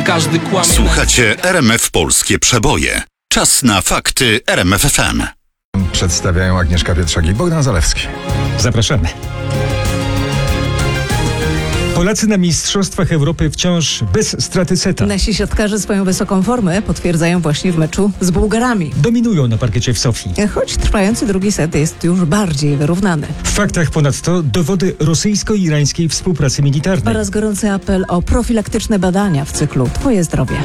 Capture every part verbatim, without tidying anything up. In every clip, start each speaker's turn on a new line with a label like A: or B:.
A: każdy kłamie.
B: Słuchacie R M F Polskie Przeboje. Czas na fakty R M F F M.
C: Przedstawiają Agnieszka Pietrzak i Bogdan Zalewski.
D: Zapraszamy. Polacy na Mistrzostwach Europy wciąż bez straty seta.
E: Nasi siatkarze swoją wysoką formę potwierdzają właśnie w meczu z Bułgarami.
D: Dominują na parkiecie w Sofii.
E: Choć trwający drugi set jest już bardziej wyrównany.
D: W faktach ponadto dowody rosyjsko-irańskiej współpracy militarnej.
E: Oraz gorący apel o profilaktyczne badania w cyklu Twoje zdrowie.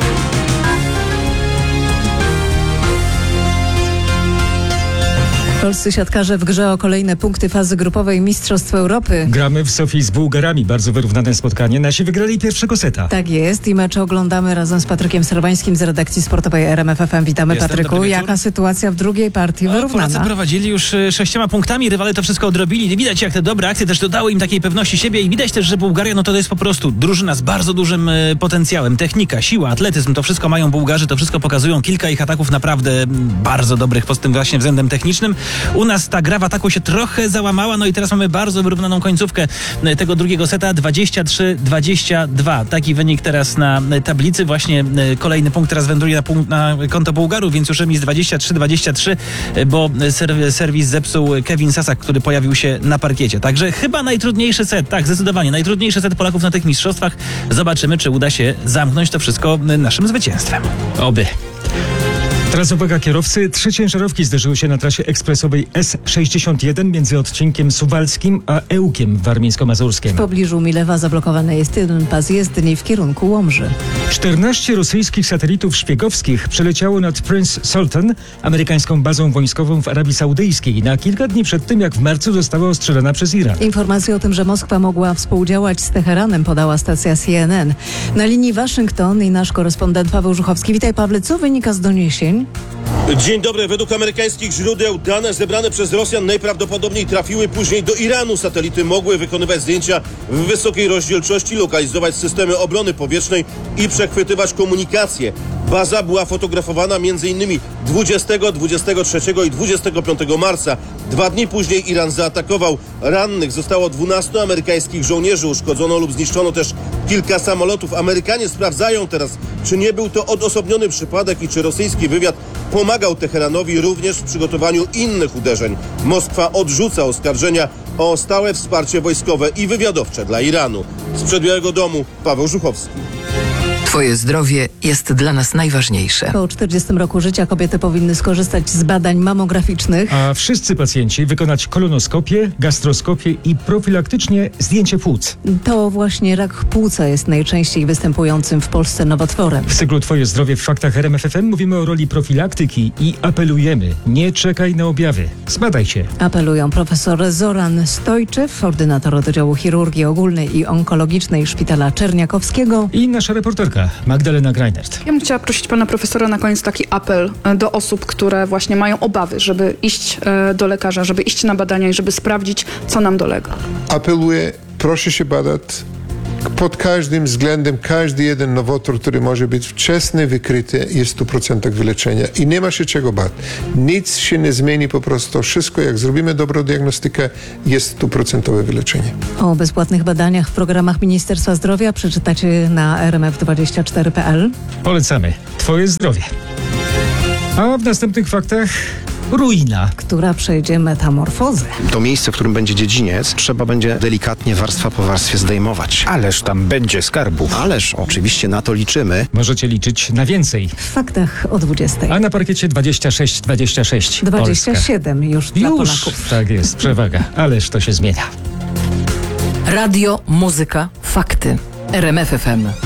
E: Polscy siatkarze w grze o kolejne punkty fazy grupowej Mistrzostw Europy.
D: Gramy w Sofii z Bułgarami. Bardzo wyrównane spotkanie. Nasi wygrali pierwszego seta.
E: Tak jest i mecz oglądamy razem z Patrykiem Serwańskim z redakcji sportowej R M F F M. Witamy.
F: Jestem,
E: Patryku. Jaka sytuacja w drugiej partii wyrównana?
F: Polacy prowadzili już sześcioma punktami, rywale to wszystko odrobili. Widać, jak te dobre akcje też dodały im takiej pewności siebie i widać też, że Bułgaria no to jest po prostu drużyna z bardzo dużym y, potencjałem. Technika, siła, atletyzm, to wszystko mają Bułgarzy, to wszystko pokazują. Kilka ich ataków naprawdę m, bardzo dobrych pod tym właśnie względem technicznym. U nas ta gra w ataku się trochę załamała, no i teraz mamy bardzo wyrównaną końcówkę tego drugiego seta, dwadzieścia trzy dwadzieścia dwa. Taki wynik teraz na tablicy. Właśnie kolejny punkt teraz wędruje na, punkt, na konto Bułgarów, więc już remis dwadzieścia trzy dwadzieścia trzy, bo ser, serwis zepsuł Kevin Sasak, który pojawił się na parkiecie. Także chyba najtrudniejszy set, tak, zdecydowanie, najtrudniejszy set Polaków na tych mistrzostwach. Zobaczymy, czy uda się zamknąć to wszystko naszym zwycięstwem.
D: Oby. Teraz uwaga kierowcy. Trzy ciężarówki zderzyły się na trasie ekspresowej S sześćdziesiąt jeden między odcinkiem Suwalskim a Ełkiem warmińsko-mazurskim.
E: W pobliżu Milewa zablokowany jest jeden pas jezdni w kierunku Łomży.
D: czternaście rosyjskich satelitów szpiegowskich przeleciało nad Prince Sultan, amerykańską bazą wojskową w Arabii Saudyjskiej, na kilka dni przed tym, jak w marcu została ostrzelana przez Iran.
E: Informacje o tym, że Moskwa mogła współdziałać z Teheranem, podała stacja C N N. Na linii Waszyngton i nasz korespondent Paweł Żuchowski. Witaj, Pawle, co wynika z doniesień?
G: Dzień dobry. Według amerykańskich źródeł dane zebrane przez Rosjan najprawdopodobniej trafiły później do Iranu. Satelity mogły wykonywać zdjęcia w wysokiej rozdzielczości, lokalizować systemy obrony powietrznej i przechwytywać komunikację. Baza była fotografowana m.in. dwudziestego, dwudziestego trzeciego i dwudziestego piątego marca. Dwa dni później Iran zaatakował. Rannych zostało dwunastu amerykańskich żołnierzy. Uszkodzono lub zniszczono też kilka samolotów. Amerykanie sprawdzają teraz, czy nie był to odosobniony przypadek i czy rosyjski wywiad pomagał Teheranowi również w przygotowaniu innych uderzeń. Moskwa odrzuca oskarżenia o stałe wsparcie wojskowe i wywiadowcze dla Iranu. Z Białego Domu Paweł Żuchowski.
H: Twoje zdrowie jest dla nas najważniejsze.
E: Po czterdziestym roku życia kobiety powinny skorzystać z badań mamograficznych.
D: A wszyscy pacjenci wykonać kolonoskopię, gastroskopię i profilaktycznie zdjęcie płuc.
E: To właśnie rak płuca jest najczęściej występującym w Polsce nowotworem.
D: W cyklu Twoje zdrowie w faktach R M F F M mówimy o roli profilaktyki i apelujemy: nie czekaj na objawy. Zbadaj się.
E: Apelują profesor Zoran Stojczyw, ordynator oddziału chirurgii ogólnej i onkologicznej Szpitala Czerniakowskiego,
D: i nasza reporterka Magdalena Greinert.
I: Ja bym chciała prosić pana profesora na koniec taki apel do osób, które właśnie mają obawy, żeby iść do lekarza, żeby iść na badania i żeby sprawdzić, co nam dolega.
J: Apeluję, proszę się badać. Pod każdym względem, każdy jeden nowotwór, który może być wczesny, wykryty, jest w stu procentach wyleczenia. I nie ma się czego bać. Nic się nie zmieni, po prostu wszystko, jak zrobimy dobrą diagnostykę, jest stuprocentowe wyleczenie.
E: O bezpłatnych badaniach w programach Ministerstwa Zdrowia przeczytacie na r m f dwadzieścia cztery kropka p l.
D: Polecamy. Twoje zdrowie. A w następnych faktach ruina,
E: która przejdzie metamorfozę.
K: To miejsce, w którym będzie dziedziniec, trzeba będzie delikatnie warstwa po warstwie zdejmować.
L: Ależ tam będzie skarbów.
K: Ależ oczywiście na to liczymy.
D: Możecie liczyć na więcej.
E: W faktach o dwudziestej.
D: A na parkiecie dwadzieścia sześć dwadzieścia sześć.
E: dwadzieścia siedem
D: Polska.
E: już dla
D: już,
E: Polaków.
D: Tak jest, przewaga. Ależ to się zmienia.
H: Radio, muzyka, fakty. R M F F M.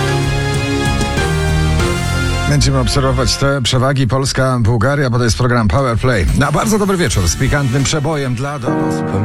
C: Będziemy obserwować te przewagi Polska-Bułgaria, bo to jest program Power Play. Na bardzo dobry wieczór z pikantnym przebojem dla dorosłych.